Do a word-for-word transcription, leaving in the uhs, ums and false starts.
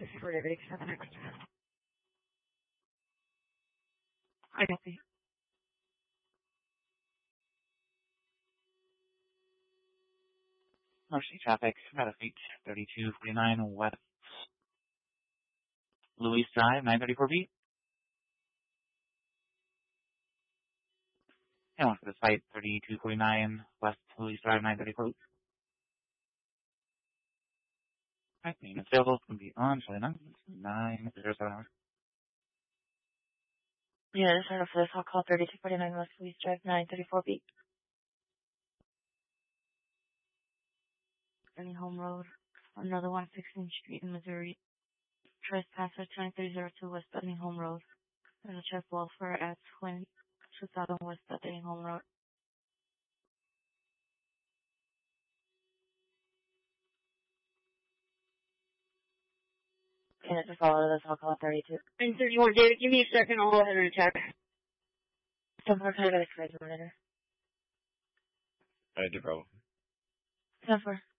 sixty-four David, seven X. I copy. Mercy traffic, about a feet, thirty-two forty-nine West Louis Drive, nine thirty-four feet. And one for the site, thirty-two forty-nine West Louis Drive, nine thirty-four feet. Alright, maintenance available, it's going to be on, shall I not? nine zero seven hours. Yeah, this is for this. I'll call thirty-two forty-nine West Louis Drive, nine thirty-four feet. Any home road. Another one sixteenth Street in Missouri. Trespasser nine three zero two West Bethany Home Road. And a check welfare at Twin two thousand West Bethany Home Road. And to follow this, I'll call thirty-two. And thirty-one, David, give me a second. I'll go ahead and check. Somewhere can I get a trade later? I do, bro. Somewhere.